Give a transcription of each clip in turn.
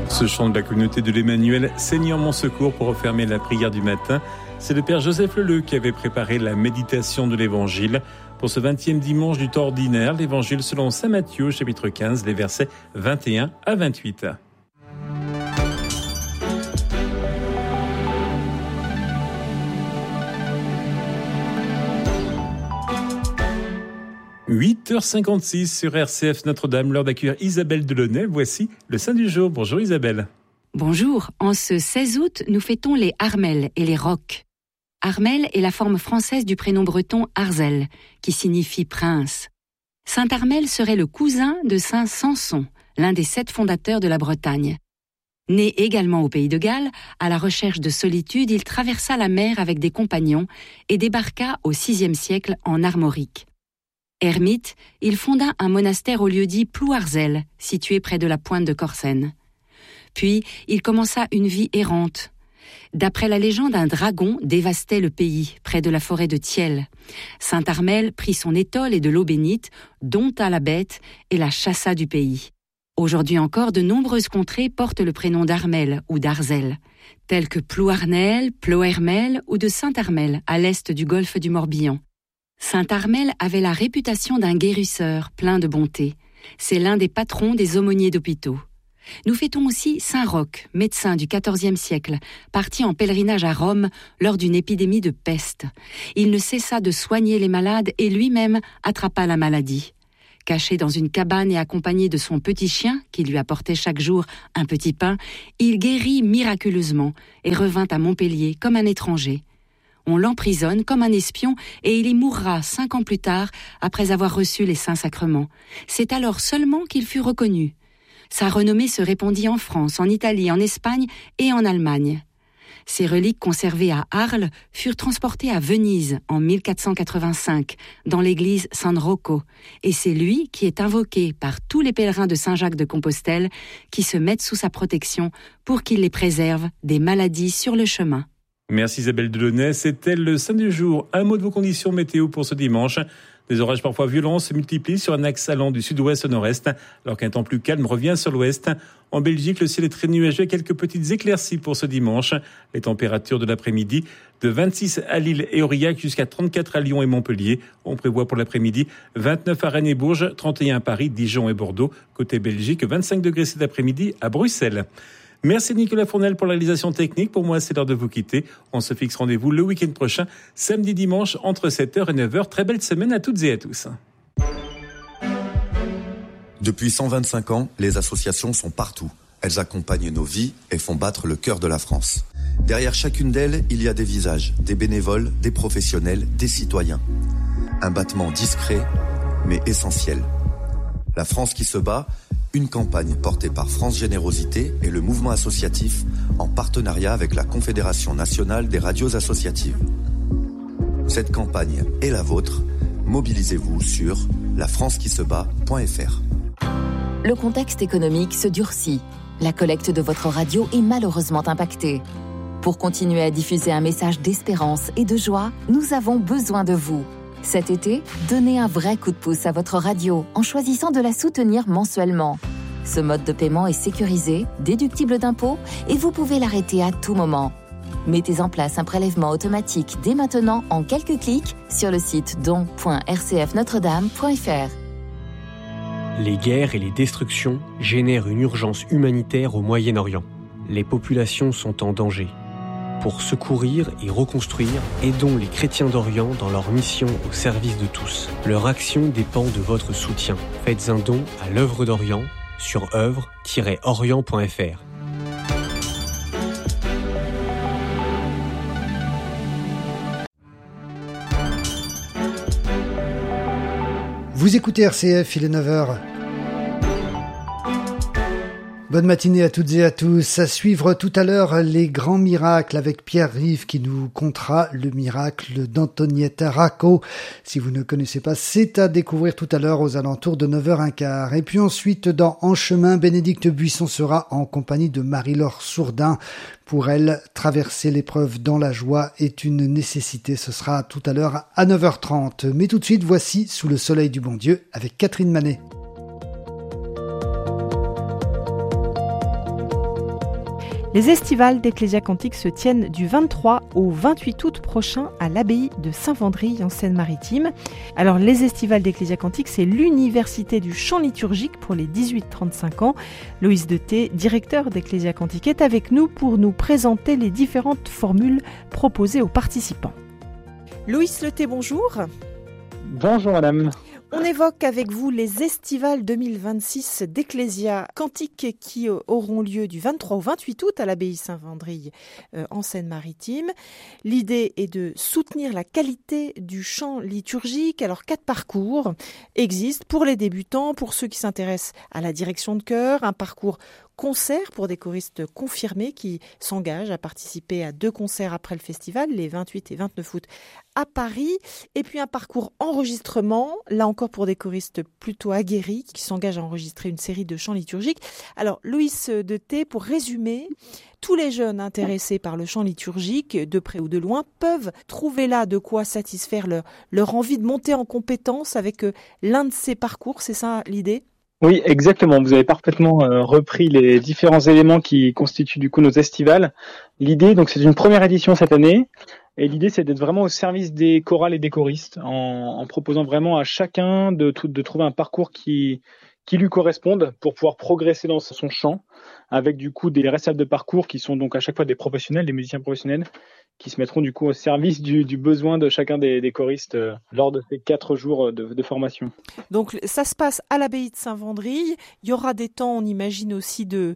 Ce chant de la communauté de l'Emmanuel, Seigneur mon secours, pour refermer la prière du matin, c'est le Père Joseph Leleu qui avait préparé la méditation de l'Évangile. Pour ce 20e dimanche du temps ordinaire, l'Évangile selon saint Matthieu, chapitre 15, les versets 21 à 28. « 8h56 sur RCF Notre-Dame, l'heure d'accueillir Isabelle Delaunay. Voici le Saint du jour. Bonjour Isabelle. Bonjour. En ce 16 août, nous fêtons les Armelles et les Rocs. Armelle est la forme française du prénom breton Arzel, qui signifie prince. Saint Armelle serait le cousin de Saint Samson, l'un des 7 fondateurs de la Bretagne. Né également au pays de Galles, à la recherche de solitude, il traversa la mer avec des compagnons et débarqua au VIe siècle en Armorique. Ermite, il fonda un monastère au lieu-dit Plouarzel, situé près de la pointe de Corsen. Puis, il commença une vie errante. D'après la légende, un dragon dévastait le pays, près de la forêt de Thiel. Saint Armelle prit son étole et de l'eau bénite, dompta la bête et la chassa du pays. Aujourd'hui encore, de nombreuses contrées portent le prénom d'Armelle ou d'Arzel, telles que Plouarnel, Plohermel ou de Saint-Armel, à l'est du golfe du Morbihan. Saint Armelle avait la réputation d'un guérisseur plein de bonté. C'est l'un des patrons des aumôniers d'hôpitaux. Nous fêtons aussi Saint Roch, médecin du XIVe siècle, parti en pèlerinage à Rome lors d'une épidémie de peste. Il ne cessa de soigner les malades et lui-même attrapa la maladie. Caché dans une cabane et accompagné de son petit chien, qui lui apportait chaque jour un petit pain, il guérit miraculeusement et revint à Montpellier comme un étranger. On l'emprisonne comme un espion et il y mourra 5 ans plus tard après avoir reçu les saints sacrements. C'est alors seulement qu'il fut reconnu. Sa renommée se répandit en France, en Italie, en Espagne et en Allemagne. Ses reliques conservées à Arles furent transportées à Venise en 1485 dans l'église San Rocco et c'est lui qui est invoqué par tous les pèlerins de Saint-Jacques de Compostelle qui se mettent sous sa protection pour qu'il les préserve des maladies sur le chemin. Merci Isabelle Delaunay, c'était le Saint du jour. Un mot de vos conditions météo pour ce dimanche. Des orages parfois violents se multiplient sur un axe allant du sud-ouest au nord-est, alors qu'un temps plus calme revient sur l'ouest. En Belgique, le ciel est très nuageux, quelques petites éclaircies pour ce dimanche. Les températures de l'après-midi, de 26 à Lille et Aurillac jusqu'à 34 à Lyon et Montpellier. On prévoit pour l'après-midi 29 à Rennes et Bourges, 31 à Paris, Dijon et Bordeaux. Côté Belgique, 25 degrés cet après-midi à Bruxelles. Merci Nicolas Fournel pour la réalisation technique. Pour moi, c'est l'heure de vous quitter. On se fixe rendez-vous le week-end prochain, samedi, dimanche, entre 7h et 9h. Très belle semaine à toutes et à tous. Depuis 125 ans, les associations sont partout. Elles accompagnent nos vies et font battre le cœur de la France. Derrière chacune d'elles, il y a des visages, des bénévoles, des professionnels, des citoyens. Un battement discret, mais essentiel. La France qui se bat, une campagne portée par France Générosité et le mouvement associatif en partenariat avec la Confédération nationale des radios associatives. Cette campagne est la vôtre. Mobilisez-vous sur lafrancequisebat.fr. Le contexte économique se durcit. La collecte de votre radio est malheureusement impactée. Pour continuer à diffuser un message d'espérance et de joie, nous avons besoin de vous. Cet été, donnez un vrai coup de pouce à votre radio en choisissant de la soutenir mensuellement. Ce mode de paiement est sécurisé, déductible d'impôts et vous pouvez l'arrêter à tout moment. Mettez en place un prélèvement automatique dès maintenant en quelques clics sur le site don.rcfnotredame.fr. Les guerres et les destructions génèrent une urgence humanitaire au Moyen-Orient. Les populations sont en danger. Pour secourir et reconstruire, aidons les chrétiens d'Orient dans leur mission au service de tous. Leur action dépend de votre soutien. Faites un don à l'œuvre d'Orient sur œuvre-orient.fr. Vous écoutez RCF, il est 9h. Bonne matinée à toutes et à tous. À suivre tout à l'heure les grands miracles avec Pierre Rive qui nous contera le miracle d'Antonietta Racco. Si vous ne connaissez pas, c'est à découvrir tout à l'heure aux alentours de 9h15. Et puis ensuite, dans En chemin, Bénédicte Buisson sera en compagnie de Marie-Laure Sourdin. Pour elle, traverser l'épreuve dans la joie est une nécessité. Ce sera tout à l'heure à 9h30. Mais tout de suite, voici Sous le soleil du bon Dieu avec Catherine Manet. Les estivales d'Ecclésia Cantique se tiennent du 23 au 28 août prochain à l'abbaye de Saint-Vendry en Seine-Maritime. Alors les estivales d'Ecclésia Cantique, c'est l'université du chant liturgique pour les 18-35 ans. Loïs Deté, directeur d'Ecclésia Cantique, est avec nous pour nous présenter les différentes formules proposées aux participants. Loïs Deté, bonjour. Bonjour madame. On évoque avec vous les estivales 2026 d'Ecclésia Cantique qui auront lieu du 23 au 28 août à l'abbaye Saint-Vendry en Seine-Maritime. L'idée est de soutenir la qualité du chant liturgique. Alors 4 parcours existent pour les débutants, pour ceux qui s'intéressent à la direction de chœur, un parcours concert pour des choristes confirmés qui s'engagent à participer à 2 concerts après le festival, les 28 et 29 août à Paris. Et puis un parcours enregistrement, là encore pour des choristes plutôt aguerris qui s'engagent à enregistrer une série de chants liturgiques. Alors Loïs Deté, pour résumer, tous les jeunes intéressés par le chant liturgique, de près ou de loin, peuvent trouver là de quoi satisfaire leur envie de monter en compétence avec l'un de ces parcours, c'est ça l'idée ? Oui, exactement. Vous avez parfaitement repris les différents éléments qui constituent du coup nos estivales. L'idée, donc c'est une première édition cette année, et l'idée c'est d'être vraiment au service des chorales et des choristes, en proposant vraiment à chacun de trouver un parcours qui lui corresponde pour pouvoir progresser dans son chant, avec du coup des responsables de parcours qui sont donc à chaque fois des professionnels, des musiciens professionnels, qui se mettront du coup au service du besoin de chacun des choristes lors de ces 4 jours de formation. Donc ça se passe à l'abbaye de Saint-Vendry. Il y aura des temps, on imagine aussi de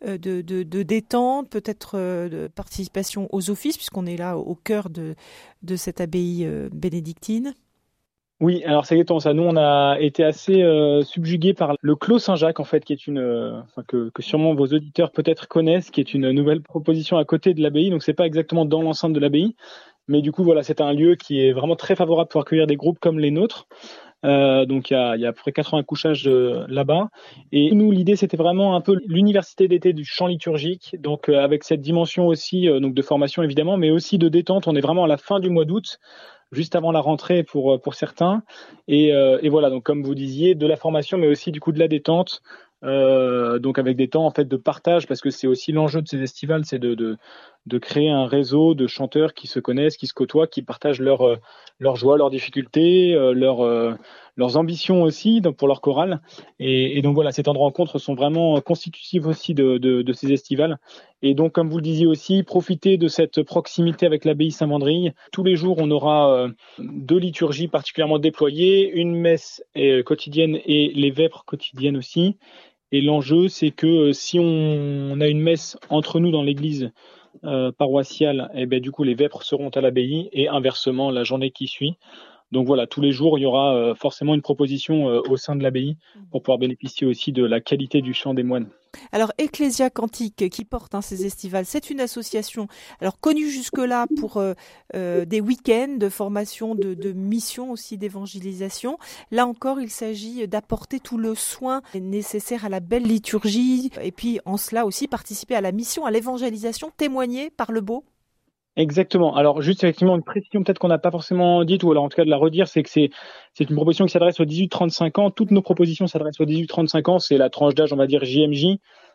détente, peut-être de participation aux offices, puisqu'on est là au cœur de cette abbaye bénédictine. Oui, alors c'est exactement ça. Nous, on a été assez subjugués par le Clos Saint-Jacques, en fait, qui est que sûrement vos auditeurs peut-être connaissent, qui est une nouvelle proposition à côté de l'abbaye. Donc, c'est pas exactement dans l'enceinte de l'abbaye, mais du coup, voilà, c'est un lieu qui est vraiment très favorable pour accueillir des groupes comme les nôtres. Donc, il y a à peu près 80 couchages là-bas. Et nous, l'idée, c'était vraiment un peu l'université d'été du chant liturgique. Donc, avec cette dimension aussi, donc de formation évidemment, mais aussi de détente. On est vraiment à la fin du mois d'août, juste avant la rentrée pour certains, et voilà, donc comme vous disiez, de la formation, mais aussi du coup de la détente, donc avec des temps en fait de partage, parce que c'est aussi l'enjeu de ces estivales, c'est de créer un réseau de chanteurs qui se connaissent, qui se côtoient, qui partagent leur joie, leurs difficultés, leurs ambitions aussi, donc pour leur chorale, et donc voilà, ces temps de rencontre sont vraiment constitutifs aussi de ces estivales. Et donc, comme vous le disiez aussi, profitez de cette proximité avec l'abbaye Saint-Vendry. Tous les jours, on aura 2 liturgies particulièrement déployées, une messe quotidienne et les vêpres quotidiennes aussi. Et l'enjeu, c'est que si on a une messe entre nous dans l'église paroissiale, et ben du coup, les vêpres seront à l'abbaye et inversement la journée qui suit. Donc voilà, tous les jours, il y aura forcément une proposition au sein de l'abbaye pour pouvoir bénéficier aussi de la qualité du chant des moines. Alors, Ecclésia Cantique, qui porte ces estivales, c'est une association connue jusque-là pour des week-ends de formation, de mission aussi, d'évangélisation. Là encore, il s'agit d'apporter tout le soin nécessaire à la belle liturgie et puis en cela aussi participer à la mission, à l'évangélisation, témoigner par le beau. Exactement. Alors juste effectivement une précision peut-être qu'on n'a pas forcément dite, ou alors en tout cas de la redire, c'est que c'est une proposition qui s'adresse aux 18-35 ans. Toutes nos propositions s'adressent aux 18-35 ans, c'est la tranche d'âge, on va dire JMJ.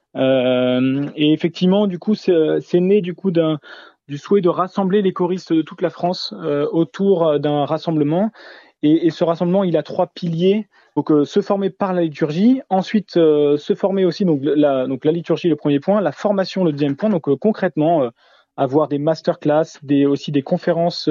Et effectivement, du coup, c'est né du coup du souhait de rassembler les choristes de toute la France autour d'un rassemblement. Et ce rassemblement, il a 3 piliers. Donc se former par la liturgie, ensuite se former aussi donc la liturgie le premier point, la formation le deuxième point. Donc concrètement avoir des masterclass, aussi des conférences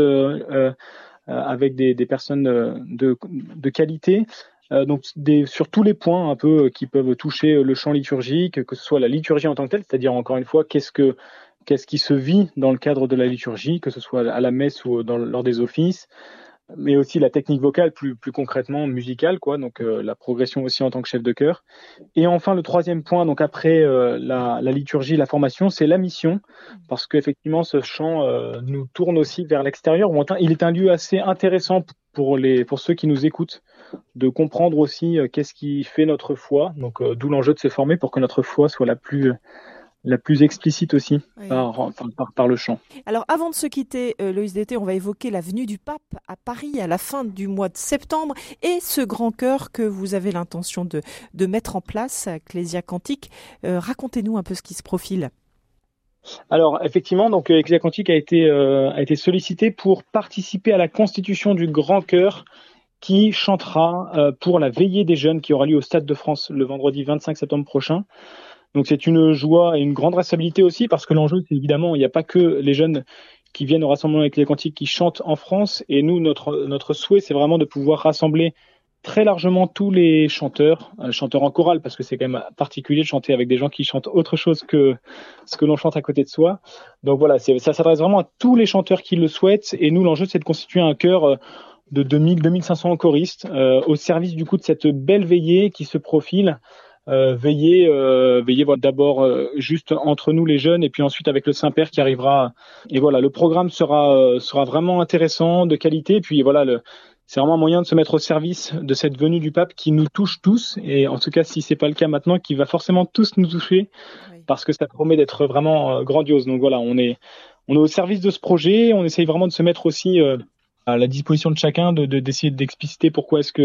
avec des personnes de qualité, donc sur tous les points un peu qui peuvent toucher le chant liturgique, que ce soit la liturgie en tant que telle, c'est-à-dire encore une fois qu'est-ce qui se vit dans le cadre de la liturgie, que ce soit à la messe ou lors des offices, mais aussi la technique vocale plus concrètement musicale, quoi, donc la progression aussi en tant que chef de chœur. Et enfin le troisième point, donc après la liturgie, la formation, c'est la mission, parce qu'effectivement ce chant nous tourne aussi vers l'extérieur. Il est un lieu assez intéressant pour ceux qui nous écoutent, de comprendre aussi qu'est-ce qui fait notre foi, donc d'où l'enjeu de se former pour que notre foi soit la plus explicite aussi, oui, par le chant. Alors avant de se quitter, Loïs Deté, on va évoquer la venue du pape à Paris à la fin du mois de septembre et ce grand chœur que vous avez l'intention de mettre en place à Ecclésia Cantique. Racontez-nous un peu ce qui se profile. Alors effectivement, donc Ecclésia Cantique a été sollicité pour participer à la constitution du grand chœur qui chantera pour la veillée des jeunes qui aura lieu au Stade de France le vendredi 25 septembre prochain. Donc c'est une joie et une grande responsabilité aussi parce que l'enjeu, c'est évidemment, il n'y a pas que les jeunes qui viennent au rassemblement avec les cantiques qui chantent en France. Et nous, notre souhait, c'est vraiment de pouvoir rassembler très largement tous les chanteurs en chorale, parce que c'est quand même particulier de chanter avec des gens qui chantent autre chose que ce que l'on chante à côté de soi. Donc voilà, ça s'adresse vraiment à tous les chanteurs qui le souhaitent. Et nous, l'enjeu, c'est de constituer un chœur de 2500 choristes au service du coup de cette belle veillée qui se profile. Veiller voilà, d'abord juste entre nous les jeunes et puis ensuite avec le Saint-Père qui arrivera. Et voilà, le programme sera vraiment intéressant, de qualité. Et puis voilà, c'est vraiment un moyen de se mettre au service de cette venue du pape qui nous touche tous. Et en tout cas, si c'est pas le cas maintenant, qui va forcément tous nous toucher, parce que ça promet d'être vraiment grandiose. Donc voilà, on est au service de ce projet. On essaye vraiment de se mettre aussi à la disposition de chacun, d'essayer d'expliciter pourquoi est-ce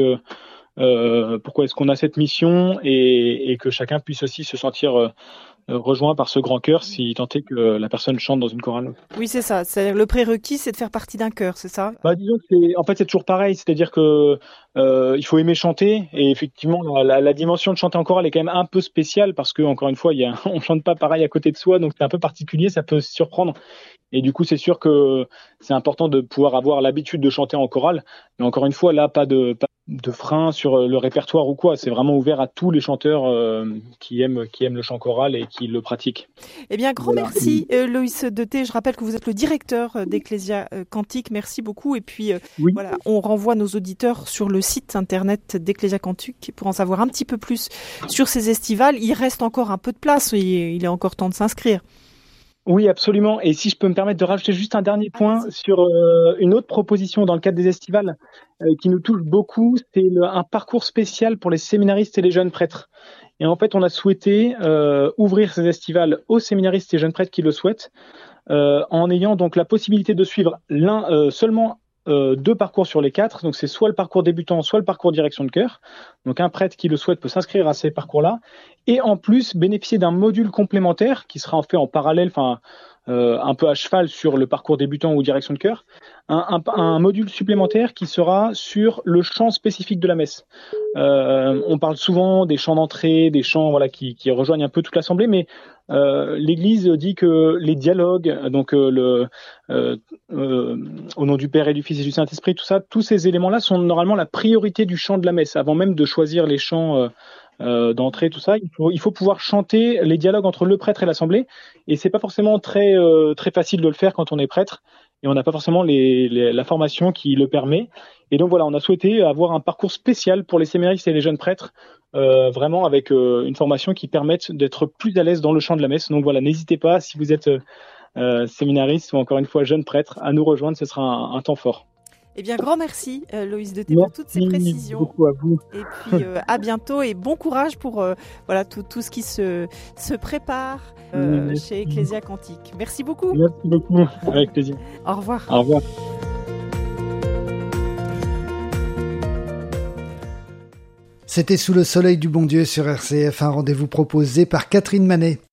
qu'on a cette mission et que chacun puisse aussi se sentir rejoint par ce grand chœur si tant est que la personne chante dans une chorale. Oui, c'est ça. C'est-à-dire le prérequis, c'est de faire partie d'un chœur, c'est ça ? Disons que c'est toujours pareil, c'est-à-dire que il faut aimer chanter et effectivement la dimension de chanter en chorale est quand même un peu spéciale parce que encore une fois, on chante pas pareil à côté de soi, donc c'est un peu particulier, ça peut surprendre. Et du coup, c'est sûr que c'est important de pouvoir avoir l'habitude de chanter en chorale. Mais encore une fois, là, pas de frein sur le répertoire ou quoi. C'est vraiment ouvert à tous les chanteurs qui aiment le chant choral et qui le pratiquent. Eh bien, grand merci, Loïs Deté. Je rappelle que vous êtes le directeur d'Ecclésia Cantique. Merci beaucoup. Et puis, voilà, on renvoie nos auditeurs sur le site internet d'Ecclésia Cantique pour en savoir un petit peu plus sur ces estivales. Il reste encore un peu de place. Il est encore temps de s'inscrire. Oui, absolument. Et si je peux me permettre de rajouter juste un dernier point sur une autre proposition dans le cadre des estivales qui nous touche beaucoup, c'est un parcours spécial pour les séminaristes et les jeunes prêtres. Et en fait, on a souhaité ouvrir ces estivales aux séminaristes et jeunes prêtres qui le souhaitent, en ayant donc la possibilité de suivre seulement 2 parcours sur les 4. Donc c'est soit le parcours débutant, soit le parcours direction de chœur. Donc un prêtre qui le souhaite peut s'inscrire à ces parcours-là et en plus bénéficier d'un module complémentaire qui sera fait en parallèle, un peu à cheval sur le parcours débutant ou direction de chœur, un module supplémentaire qui sera sur le chant spécifique de la messe. On parle souvent des chants d'entrée, des chants qui rejoignent un peu toute l'assemblée, mais l'Église dit que les dialogues, donc au nom du Père et du Fils et du Saint-Esprit, tout ça, tous ces éléments-là sont normalement la priorité du chant de la messe, avant même de choisir les chants d'entrée, tout ça. Il faut pouvoir chanter les dialogues entre le prêtre et l'assemblée, et c'est pas forcément très facile de le faire quand on est prêtre, et on n'a pas forcément la formation qui le permet. Et donc voilà, on a souhaité avoir un parcours spécial pour les séminaristes et les jeunes prêtres, vraiment avec une formation qui permette d'être plus à l'aise dans le chant de la messe. Donc voilà, n'hésitez pas, si vous êtes séminariste ou encore une fois jeune prêtre, à nous rejoindre, ce sera un temps fort. Eh bien, grand merci, Loïs Deté, pour toutes ces précisions. Beaucoup à vous. Et puis, à bientôt et bon courage pour tout ce qui se prépare chez Ecclésia Cantique. Merci beaucoup. Merci beaucoup, avec plaisir. Au revoir. Au revoir. C'était Sous le soleil du bon Dieu sur RCF, un rendez-vous proposé par Catherine Manet.